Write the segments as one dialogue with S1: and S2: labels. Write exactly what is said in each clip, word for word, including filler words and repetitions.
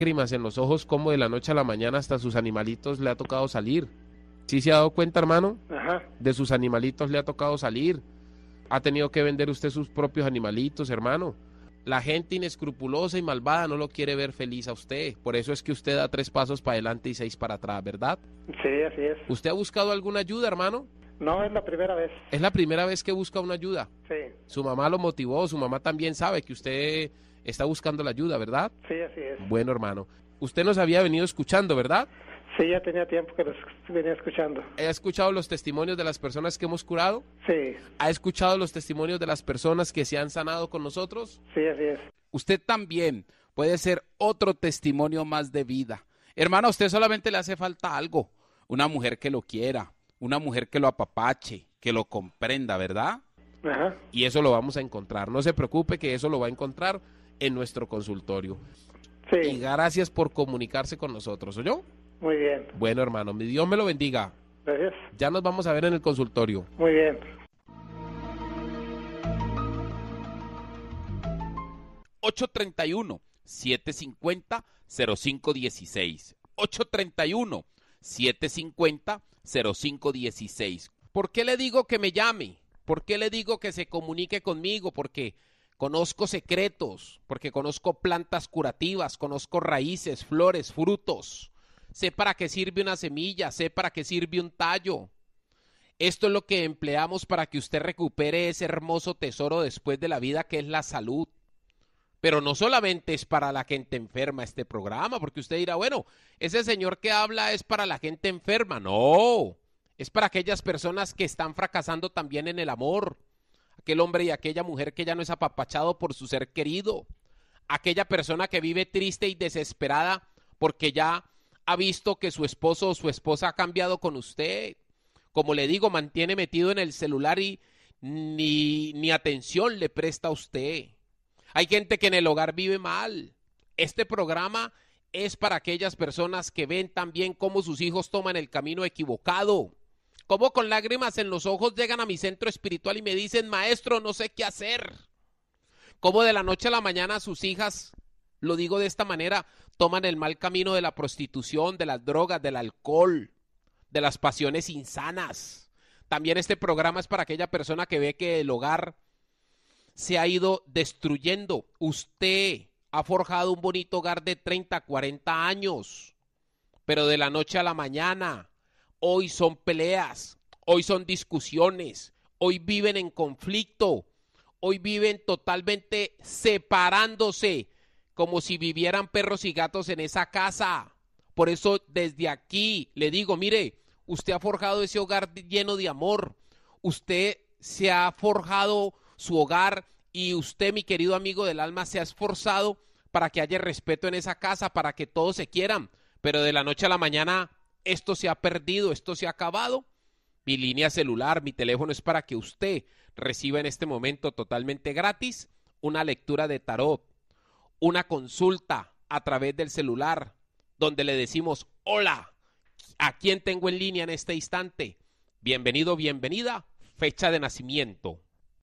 S1: lágrimas en los ojos, como de la noche a la mañana hasta sus animalitos le ha tocado salir. ¿Sí se ha dado cuenta, hermano?
S2: Ajá.
S1: De sus animalitos le ha tocado salir. Ha tenido que vender usted sus propios animalitos, hermano. La gente inescrupulosa y malvada no lo quiere ver feliz a usted. Por eso es que usted da tres pasos para adelante y seis para atrás, ¿verdad?
S2: Sí, así es.
S1: ¿Usted ha buscado alguna ayuda, hermano?
S2: No, es la primera vez.
S1: Es la primera vez que busca una ayuda.
S2: Sí.
S1: Su mamá lo motivó, su mamá también sabe que usted está buscando la ayuda, ¿verdad?
S2: Sí, así es.
S1: Bueno, hermano. Usted nos había venido escuchando, ¿verdad?
S2: Sí, ya tenía tiempo que los venía escuchando.
S1: ¿Ha escuchado los testimonios de las personas que hemos curado?
S2: Sí.
S1: ¿Ha escuchado los testimonios de las personas que se han sanado con nosotros?
S2: Sí, así es.
S3: Usted también puede ser otro testimonio más de vida. Hermano, a usted solamente le hace falta algo. Una mujer que lo quiera, una mujer que lo apapache, que lo comprenda, ¿verdad?
S2: Ajá.
S1: Y eso lo vamos a encontrar. No se preocupe que eso lo va a encontrar en nuestro consultorio.
S2: Sí.
S1: Y gracias por comunicarse con nosotros, ¿oyó?
S2: Muy bien.
S1: Bueno, hermano, mi Dios me lo bendiga.
S2: Gracias.
S1: Ya nos vamos a ver en el consultorio.
S2: Muy bien.
S3: ocho treinta y uno, setecientos cincuenta, cero cinco dieciséis. ocho treinta y uno, setecientos cincuenta, cero cinco dieciséis. ¿Por qué le digo que me llame? ¿Por qué le digo que se comunique conmigo? Porque conozco secretos, porque conozco plantas curativas, conozco raíces, flores, frutos. Sé para qué sirve una semilla, sé para qué sirve un tallo. Esto es lo que empleamos para que usted recupere ese hermoso tesoro después de la vida que es la salud. Pero no solamente es para la gente enferma este programa, porque usted dirá, bueno, ese señor que habla es para la gente enferma. No, es para aquellas personas que están fracasando también en el amor. Aquel hombre y aquella mujer que ya no es apapachado por su ser querido. Aquella persona que vive triste y desesperada porque ya ha visto que su esposo o su esposa ha cambiado con usted. Como le digo, mantiene metido en el celular y ni, ni atención le presta a usted. Hay gente que en el hogar vive mal. Este programa es para aquellas personas que ven también cómo sus hijos toman el camino equivocado. Cómo con lágrimas en los ojos llegan a mi centro espiritual y me dicen, maestro, no sé qué hacer. Cómo de la noche a la mañana sus hijas, lo digo de esta manera, toman el mal camino de la prostitución, de las drogas, del alcohol, de las pasiones insanas. También este programa es para aquella persona que ve que el hogar se ha ido destruyendo. Usted ha forjado un bonito hogar de treinta, cuarenta años, pero de la noche a la mañana, hoy son peleas, hoy son discusiones, hoy viven en conflicto, hoy viven totalmente separándose, como si vivieran perros y gatos en esa casa. Por eso desde aquí le digo, mire, usted ha forjado ese hogar lleno de amor, usted se ha forjado su hogar y usted, mi querido amigo del alma, se ha esforzado para que haya respeto en esa casa, para que todos se quieran, pero de la noche a la mañana esto se ha perdido, esto se ha acabado. Mi línea celular, mi teléfono es para que usted reciba en este momento totalmente gratis una lectura de tarot, una consulta a través del celular, donde le decimos, hola, ¿a quién tengo en línea en este instante? Bienvenido, bienvenida, fecha de nacimiento.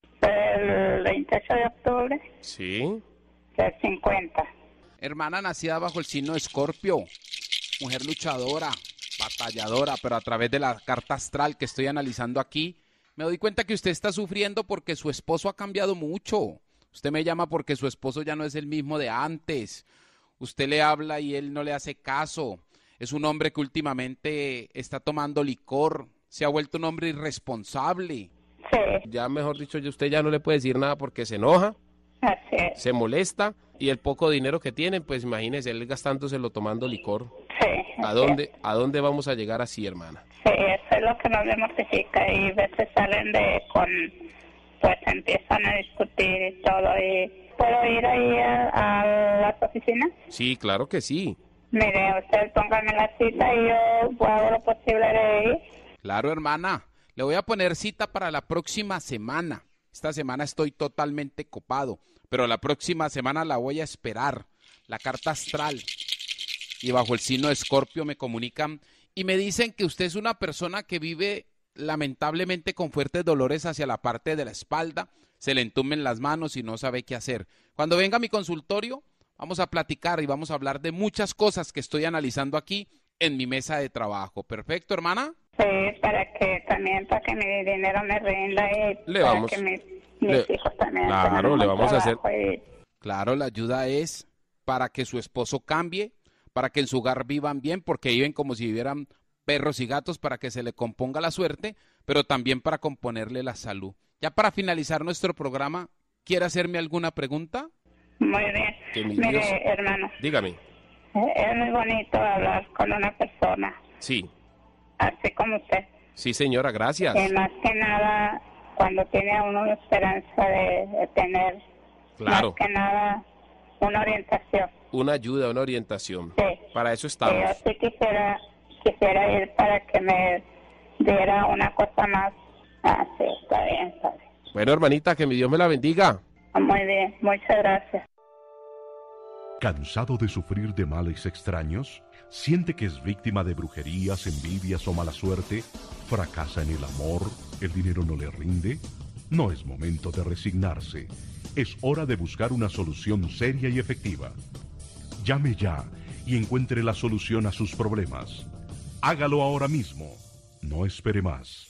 S4: El veintiocho de octubre
S1: Sí.
S4: del cincuenta.
S3: Hermana nacida bajo el signo de Escorpio, mujer luchadora, batalladora, pero a través de la carta astral que estoy analizando aquí, me doy cuenta que usted está sufriendo porque su esposo ha cambiado mucho. Usted me llama porque su esposo ya no es el mismo de antes. Usted le habla y él no le hace caso. Es un hombre que últimamente está tomando licor, se ha vuelto un hombre irresponsable.
S4: Sí,
S1: Ya mejor dicho, ya usted ya no le puede decir nada porque se enoja,
S4: así es.
S1: se molesta y el poco dinero que tienen, pues imagínese, él gastándoselo tomando licor.
S4: Sí.
S1: ¿A
S4: así
S1: dónde, ¿A dónde vamos a llegar así, hermana?
S4: es. Sí, eso es lo que nos mortifica y a veces salen de con, pues empiezan a discutir y todo. Y ¿puedo ir ahí a, a las oficinas?
S1: Sí, claro que sí.
S4: Mire, usted póngame la cita y yo hago lo posible de ir.
S3: Claro, hermana. Le voy a poner cita para la próxima semana. Esta semana estoy totalmente copado, pero la próxima semana la voy a esperar. La carta astral y bajo el signo de Escorpio me comunican y me dicen que usted es una persona que vive lamentablemente con fuertes dolores hacia la parte de la espalda, se le entumen las manos y no sabe qué hacer. Cuando venga a mi consultorio, Vamos a platicar y vamos a hablar de muchas cosas que estoy analizando aquí en mi mesa de trabajo. ¿Perfecto, hermana?
S4: Sí, para que también, para que mi dinero me rinda y
S1: Le
S4: para
S1: vamos-
S4: que mis, mis
S1: le-
S4: hijos también
S1: Claro,
S4: tengan un
S1: le
S4: buen
S1: vamos a hacer-
S4: trabajo y-
S3: Claro, la ayuda es para que su esposo cambie, para que en su hogar vivan bien, porque viven como si vivieran perros y gatos, para que se le componga la suerte, pero también para componerle la salud. Ya para finalizar nuestro programa, ¿quiere hacerme alguna pregunta?
S4: Muy bien.
S1: Que mi
S4: Mire,
S1: Dios-
S4: hermano,
S1: Dígame.
S4: eh, es muy bonito hablar con una persona
S1: Sí,
S4: así como usted.
S1: sí, señora, gracias.
S4: Y más que nada, cuando tiene uno la esperanza de, de tener,
S1: Claro,
S4: más que nada, una orientación.
S1: una ayuda, una orientación.
S4: Sí.
S1: Para eso
S4: Y yo
S1: estamos.
S4: sí quisiera, quisiera ir para que me diera una cosa más. Ah, sí, está bien, está bien.
S1: Bueno, hermanita, que mi Dios me la bendiga.
S4: Muy bien, muchas gracias.
S5: ¿Cansado de sufrir de males extraños? ¿Siente que es víctima de brujerías, envidias o mala suerte? ¿Fracasa en el amor? ¿El dinero no le rinde? No es momento de resignarse. Es hora de buscar una solución seria y efectiva. Llame ya y encuentre la solución a sus problemas. Hágalo ahora mismo. No espere más.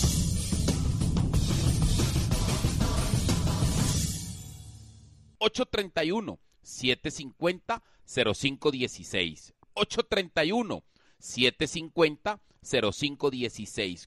S3: ocho treinta y uno, siete cincuenta, cero cinco dieciséis. ocho treinta y uno, siete cincuenta, cero cinco dieciséis.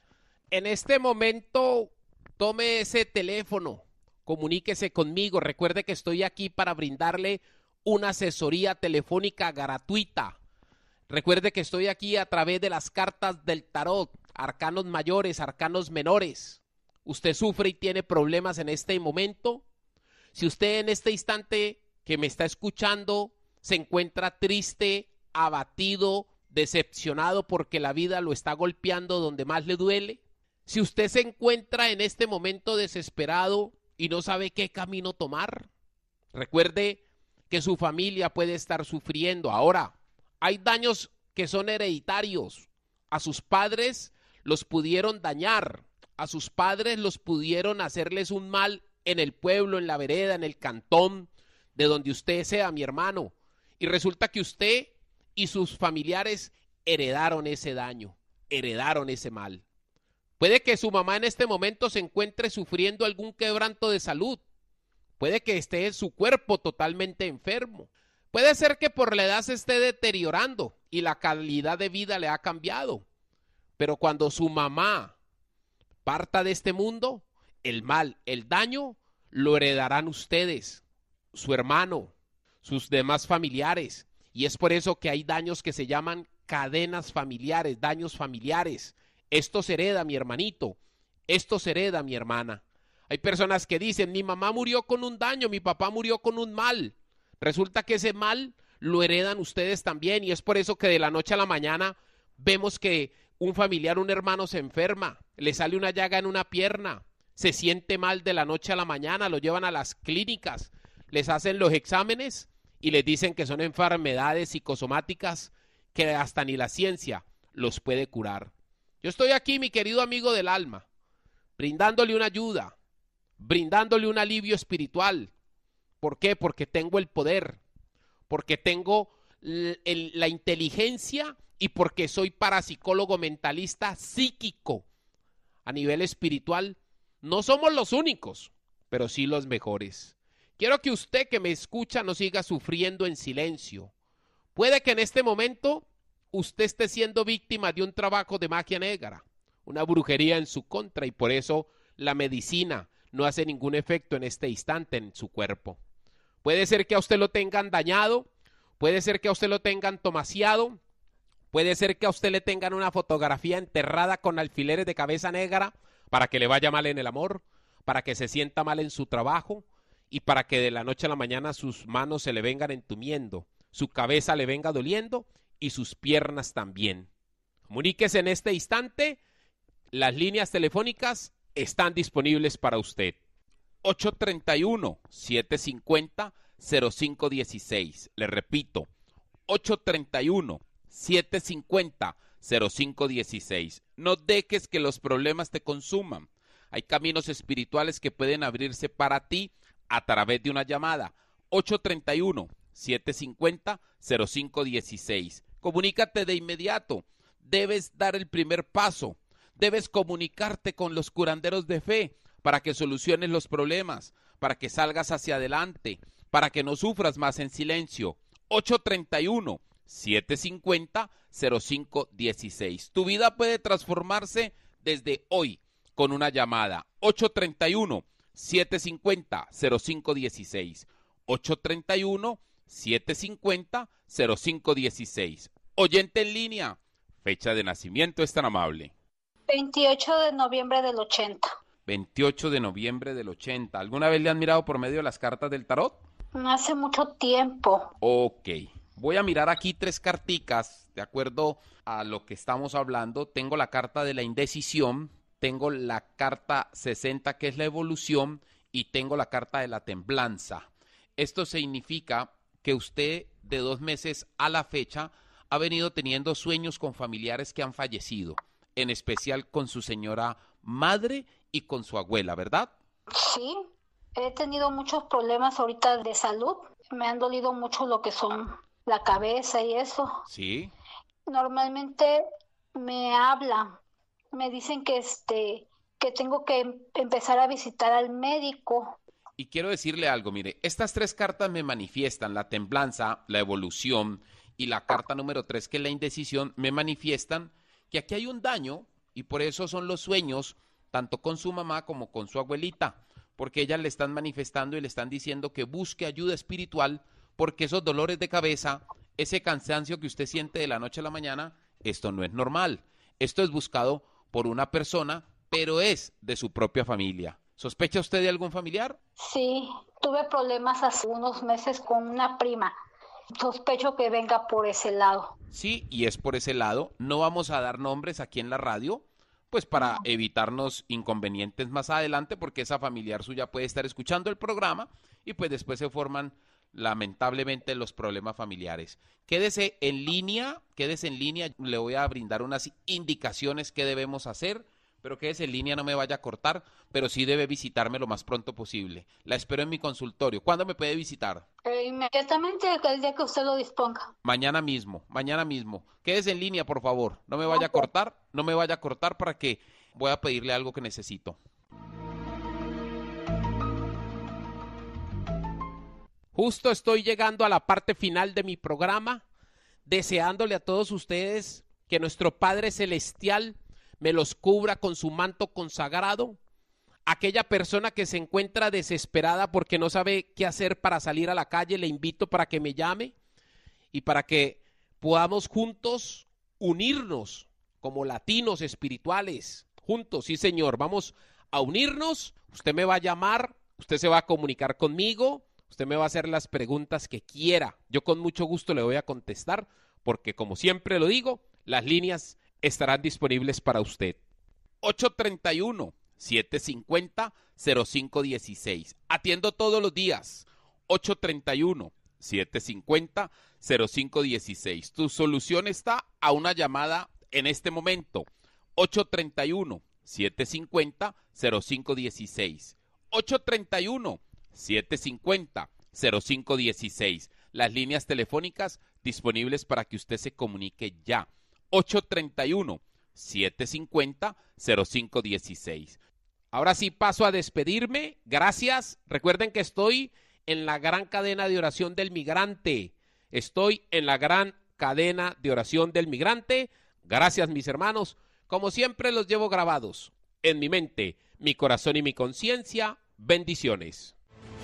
S1: En este momento, tome ese teléfono, comuníquese conmigo. Recuerde que estoy aquí para brindarle una asesoría telefónica gratuita. Recuerde que estoy aquí a través de las cartas del tarot, arcanos mayores, arcanos menores. Usted sufre y tiene problemas en este momento. Si usted en este instante que me está escuchando se encuentra triste, abatido, decepcionado porque la vida lo está golpeando donde más le duele. Si usted se encuentra en este momento desesperado y no sabe qué camino tomar, recuerde que su familia puede estar sufriendo. Ahora, hay daños que son hereditarios. A sus padres los pudieron dañar, a sus padres los pudieron hacerles un mal en el pueblo, en la vereda, en el cantón, de donde usted sea, mi hermano. Y resulta que usted y sus familiares heredaron ese daño, heredaron ese mal. Puede que su mamá en este momento se encuentre sufriendo algún quebranto de salud. Puede que esté su cuerpo totalmente enfermo. Puede ser que por la edad se esté deteriorando y la calidad de vida le ha cambiado. Pero cuando su mamá parta de este mundo, el mal, el daño, lo heredarán ustedes, su hermano, sus demás familiares. Y es por eso que hay daños que se llaman cadenas familiares, daños familiares. Esto se hereda, mi hermanito, esto se hereda, mi hermana. Hay personas que dicen, mi mamá murió con un daño, mi papá murió con un mal. Resulta que ese mal lo heredan ustedes también, y es por eso que de la noche a la mañana vemos que un familiar, un hermano se enferma, le sale una llaga en una pierna, se siente mal de la noche a la mañana, lo llevan a las clínicas, les hacen los exámenes y les dicen que son enfermedades psicosomáticas que hasta ni la ciencia los puede curar. Yo estoy aquí, mi querido amigo del alma, brindándole una ayuda, brindándole un alivio espiritual. ¿Por qué? Porque tengo el poder, porque tengo el, el, la inteligencia y porque soy parapsicólogo mentalista psíquico. A nivel espiritual, no somos los únicos, pero sí los mejores. Quiero que usted que me escucha no siga sufriendo en silencio. Puede que en este momento usted esté siendo víctima de un trabajo de magia negra, una brujería en su contra, y por eso la medicina no hace ningún efecto en este instante en su cuerpo. Puede ser que a usted lo tengan dañado, puede ser que a usted lo tengan tomaseado, puede ser que a usted le tengan una fotografía enterrada con alfileres de cabeza negra para que le vaya mal en el amor, para que se sienta mal en su trabajo y para que de la noche a la mañana sus manos se le vengan entumiendo, su cabeza le venga doliendo y sus piernas también. Comuníquese en este instante, las líneas telefónicas están disponibles para usted.
S3: ocho treinta y uno, siete cincuenta, cero cinco dieciséis. Le repito, ocho treinta y uno, siete cincuenta, cero cinco dieciséis. No dejes que los problemas te consuman. Hay caminos espirituales que pueden abrirse para ti a través de una llamada. ocho treinta y uno, siete cinco cero, cero cinco uno seis. Comunícate de inmediato. Debes dar el primer paso. Debes comunicarte con los curanderos de fe para que soluciones los problemas, para que salgas hacia adelante, para que no sufras más en silencio. ocho tres uno, siete cinco cero, cero cinco uno seis. Tu vida puede transformarse desde hoy con una llamada. ocho tres uno, siete cinco cero, cero cinco uno seis. ocho tres uno, siete cinco cero, cero cinco uno seis. Oyente en línea. Fecha de nacimiento es tan amable.
S6: veintiocho de noviembre del ochenta.
S3: veintiocho de noviembre del ochenta. ¿Alguna vez le han mirado por medio de las cartas del tarot?
S6: Hace mucho tiempo.
S3: Ok. Voy a mirar aquí tres carticas, de acuerdo a lo que estamos hablando. Tengo la carta de la indecisión, tengo la carta sesenta, que es la evolución, y tengo la carta de la temblanza. Esto significa que usted, de dos meses a la fecha, ha venido teniendo sueños con familiares que han fallecido, en especial con su señora madre y con su abuela, ¿verdad?
S6: Sí, he tenido muchos problemas ahorita de salud. Me han dolido mucho lo que son la cabeza y eso.
S3: Sí.
S6: Normalmente me hablan, me dicen que este que tengo que em- empezar a visitar al médico.
S3: Y quiero decirle algo, mire, estas tres cartas me manifiestan, la temblanza, la evolución y la carta número tres, que es la indecisión, me manifiestan que aquí hay un daño y por eso son los sueños, tanto con su mamá como con su abuelita, porque ellas le están manifestando y le están diciendo que busque ayuda espiritual, porque esos dolores de cabeza, ese cansancio que usted siente de la noche a la mañana, esto no es normal. Esto es buscado por una persona, pero es de su propia familia. ¿Sospecha usted de algún familiar?
S6: Sí, tuve problemas hace unos meses con una prima. Sospecho que venga por ese lado.
S3: Sí, y es por ese lado. No vamos a dar nombres aquí en la radio, pues para evitarnos inconvenientes más adelante, porque esa familiar suya puede estar escuchando el programa y pues después se forman lamentablemente los problemas familiares. Quédese en línea, quédese en línea, le voy a brindar unas indicaciones que debemos hacer, pero quédese en línea, no me vaya a cortar, pero sí debe visitarme lo más pronto posible. La espero en mi consultorio. ¿Cuándo me puede visitar?
S6: Eh, inmediatamente el día que usted lo disponga.
S3: Mañana mismo, mañana mismo. Quédese en línea, por favor. No me vaya a cortar, no me vaya a cortar para que voy a pedirle algo que necesito. Justo estoy llegando a la parte final de mi programa, deseándole a todos ustedes que nuestro Padre Celestial me los cubra con su manto consagrado. Aquella persona que se encuentra desesperada porque no sabe qué hacer para salir a la calle, le invito para que me llame y para que podamos juntos unirnos como latinos espirituales. Juntos, sí señor, vamos a unirnos. Usted me va a llamar, usted se va a comunicar conmigo, usted me va a hacer las preguntas que quiera. Yo con mucho gusto le voy a contestar porque, como siempre lo digo, las líneas estarán disponibles para usted. ocho tres uno, siete cinco cero, cero cinco uno seis. Atiendo todos los días. ocho tres uno, siete cinco cero, cero cinco uno seis. Tu solución está a una llamada en este momento. ocho tres uno, siete cinco cero, cero cinco uno seis. ocho tres uno, siete cinco cero, cero cinco uno seis. Las líneas telefónicas disponibles para que usted se comunique ya. ocho tres uno, siete cinco cero, cero cinco uno seis. Ahora sí paso a despedirme. Gracias. Recuerden que estoy en la gran cadena de oración del migrante. Estoy en la gran cadena de oración del migrante. Gracias, mis hermanos. Como siempre los llevo grabados en mi mente, mi corazón y mi conciencia. Bendiciones.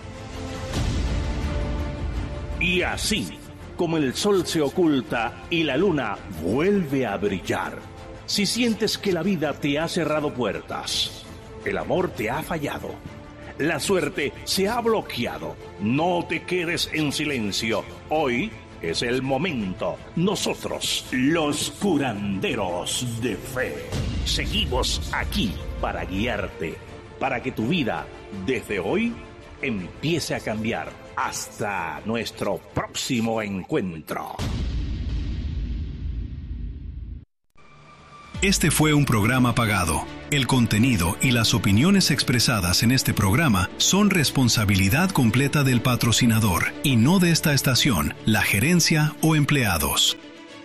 S7: Y así, como el sol se oculta y la luna vuelve a brillar, si sientes que la vida te ha cerrado puertas, el amor te ha fallado, la suerte se ha bloqueado, no te quedes en silencio. Hoy es el momento. Nosotros, los curanderos de fe, seguimos aquí para guiarte, para que tu vida, desde hoy, empiece a cambiar. Hasta nuestro próximo encuentro.
S8: Este fue un programa pagado. El contenido y las opiniones expresadas en este programa son responsabilidad completa del patrocinador y no de esta estación, la gerencia o empleados.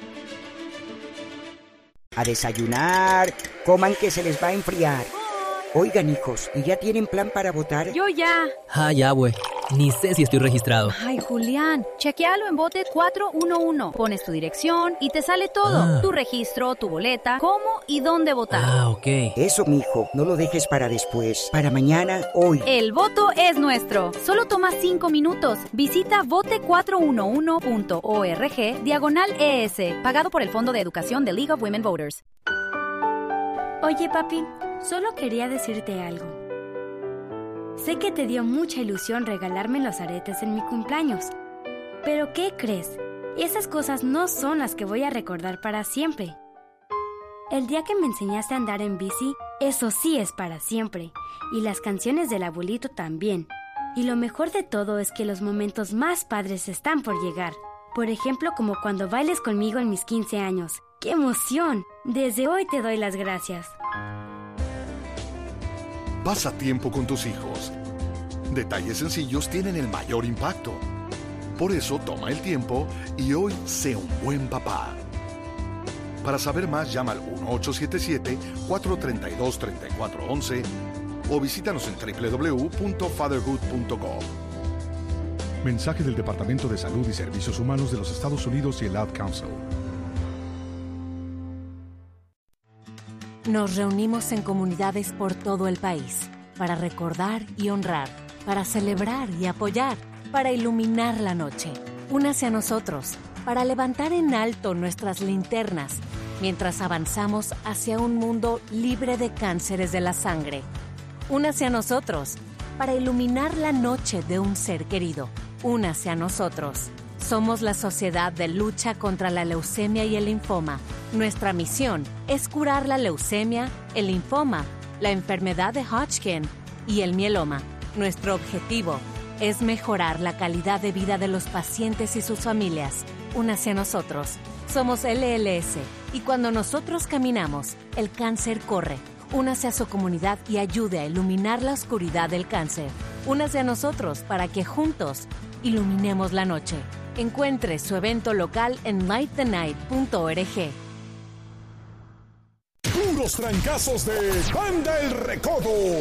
S9: A desayunar, coman que se les va a enfriar. Oigan, hijos, ¿y ya tienen plan para votar?
S10: Yo ya.
S11: Ah, ya, güey. Ni sé si estoy registrado.
S10: Ay, Julián, chequealo en Vote cuatro uno uno. Pones tu dirección y te sale todo.
S11: Ah.
S10: Tu registro, tu boleta, cómo y dónde votar.
S11: Ah, ok.
S9: Eso, mijo, no lo dejes para después. Para mañana, hoy.
S10: El voto es nuestro. Solo toma cinco minutos. Visita vote cuatro uno uno punto org diagonal E S, pagado por el Fondo de Educación de League of Women Voters.
S12: Oye, papi, solo quería decirte algo. Sé que te dio mucha ilusión regalarme los aretes en mi cumpleaños. Pero ¿qué crees? Esas cosas no son las que voy a recordar para siempre. El día que me enseñaste a andar en bici, eso sí es para siempre. Y las canciones del abuelito también. Y lo mejor de todo es que los momentos más padres están por llegar. Por ejemplo, como cuando bailes conmigo en mis quince años. ¡Qué emoción! Desde hoy te doy las gracias.
S13: Pasa tiempo con tus hijos. Detalles sencillos tienen el mayor impacto. Por eso toma el tiempo y hoy sé un buen papá. Para saber más, llama al uno ocho siete siete, cuatro tres dos, tres cuatro uno uno o visítanos en doble u doble u doble u punto fatherhood punto gov.
S14: Mensaje del Departamento de Salud y Servicios Humanos de los Estados Unidos y el Ad Council.
S15: Nos reunimos en comunidades por todo el país para recordar y honrar, para celebrar y apoyar, para iluminar la noche. Únase a nosotros para levantar en alto nuestras linternas mientras avanzamos hacia un mundo libre de cánceres de la sangre. Únase a nosotros para iluminar la noche de un ser querido. Únase a nosotros. Somos la Sociedad de Lucha contra la Leucemia y el Linfoma. Nuestra misión es curar la leucemia, el linfoma, la enfermedad de Hodgkin y el mieloma. Nuestro objetivo es mejorar la calidad de vida de los pacientes y sus familias. Únase a nosotros. Somos L L S y cuando nosotros caminamos, el cáncer corre. Únase a su comunidad y ayude a iluminar la oscuridad del cáncer. Únase a nosotros para que juntos iluminemos la noche. Encuentre su evento local en light the night punto org.
S16: Puros trancazos de Banda El Recodo.